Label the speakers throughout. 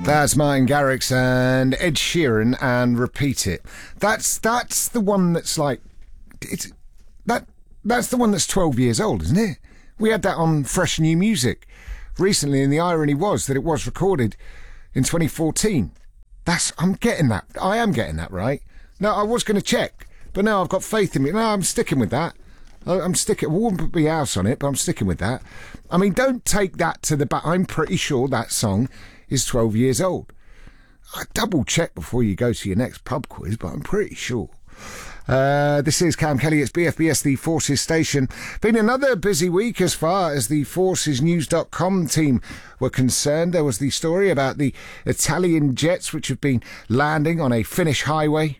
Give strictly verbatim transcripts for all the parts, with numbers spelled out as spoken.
Speaker 1: That's Martin Garrix and Ed Sheeran and Repeat It. That's that's the one that's like it's that that's the one that's twelve years old, isn't it? We had that on Fresh New Music recently, and the irony was that it was recorded in twenty fourteen. That's I'm getting that. I am getting that right. No, I was going to check, but now I've got faith in me. No, I'm sticking with that. I'm sticking. I wouldn't put my house on it, but I'm sticking with that. I mean, don't take that to the back. I'm pretty sure that song is twelve years old. I double check before you go to your next pub quiz, but I'm pretty sure. Uh, this is Cam Kelly. It's B F B S, the Forces station. Been another busy week as far as the forces news dot com team were concerned. There was the story about the Italian jets which have been landing on a Finnish highway.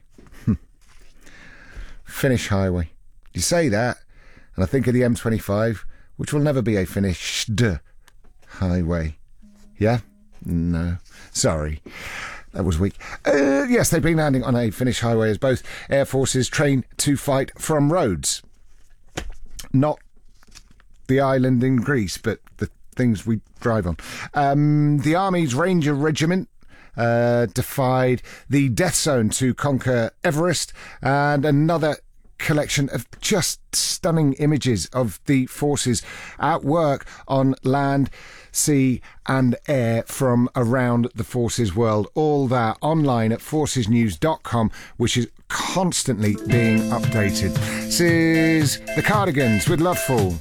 Speaker 1: Finnish highway. You say that, and I think of the M twenty-five, which will never be a finished highway. Yeah? No. Sorry. That was weak. Uh, yes, they've been landing on a Finnish highway as both air forces train to fight from roads. Not the island in Greece, but the things we drive on. Um, the Army's Ranger Regiment uh, defied the death zone to conquer Everest, and another collection of just stunning images of the forces at work on land, sea and air from around the forces world. All that online at forces news dot com, which is constantly being updated. This is the Cardigans with Loveful.